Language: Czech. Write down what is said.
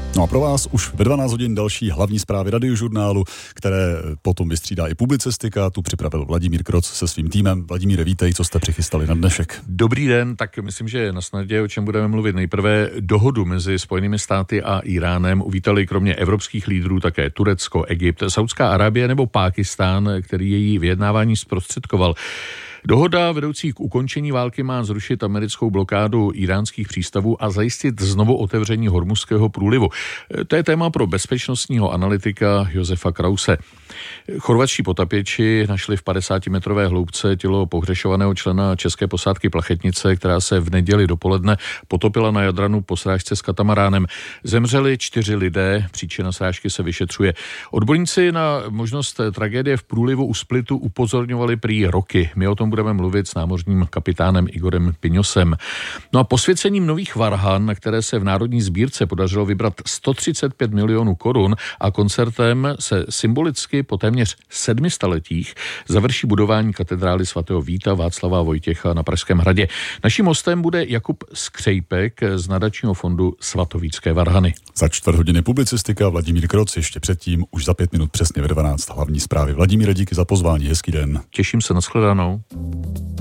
No a pro vás už ve 12 hodin další hlavní zprávy Radiožurnálu, které potom vystřídá i publicistika. Tu připravil Vladimír Kroc se svým týmem. Vladimíre, vítej, co jste přichystali na dnešek. Dobrý den, tak myslím, že je na snadě, o čem budeme mluvit. Nejprve dohodu mezi Spojenými státy a Iránem uvítali kromě evropských lídrů také Turecko, Egypt, Saudská Arábie nebo Pákistán, který její vyjednávání zprostředkoval. Dohoda vedoucí k ukončení války má zrušit americkou blokádu iránských přístavů a zajistit znovu otevření Hormuzského průlivu. To je téma pro bezpečnostního analytika Josefa Krause. Chorvatští potapěči našli v 50-metrové hloubce tělo pohřešovaného člena české posádky Plachetnice, která se v neděli dopoledne potopila na Jadranu po srážce s katamaránem. Zemřeli 4 lidé, příčina srážky se vyšetřuje. Odborníci na možnost tragédie v průlivu u Splitu upozorňovali prý roky. My o tom budeme mluvit s námořním kapitánem Igorem Piňosem. No a posvěcením nových varhan, na které se v Národní sbírce podařilo vybrat 135 milionů korun a koncertem se symbolicky po téměř 7 staletích završí budování katedrály svatého Víta Václava Vojtěcha na Pražském hradě. Naším hostem bude Jakub Skřejpek z nadačního fondu Svatovícké varhany. Za 4 hodiny publicistika, Vladimír Kroc, ještě předtím, už za 5 minut přesně ve 12 hlavní zprávy. Vladimíre, díky za pozvání, hezký den. Těším se, na shledanou.